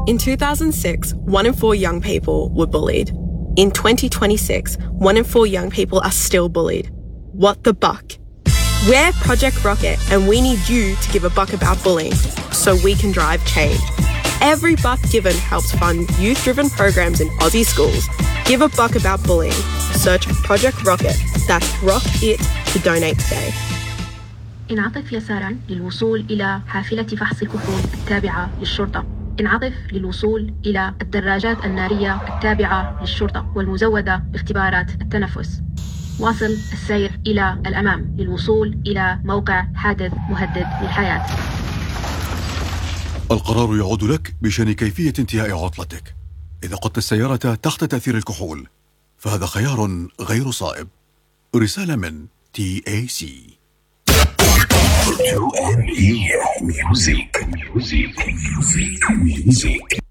In 2006, 1 in 4 young people were bullied. In 2026, 1 in 4 young people are still bullied. What the buck? We're Project Rocket, and we need you to give a buck about bullying so we can drive change. Every buck given helps fund youth-driven programs in Aussie schools. Give a buck about bullying. Search Project Rocket. That's Rock It to donate today. انعطف يسارا للوصول إلى حافلة فحص الكحول التابعة للشرطة. انعطف للوصول إلى الدراجات النارية التابعة للشرطة والمزودة باختبارات التنفس. واصل السير إلى الأمام للوصول إلى موقع حادث مهدد للحياة. القرار يعود لك بشأن كيفية انتهاء عطلتك. إذا قدت السيارة تحت تأثير الكحول فهذا خيار غير صائب. رسالة من TAC. Music.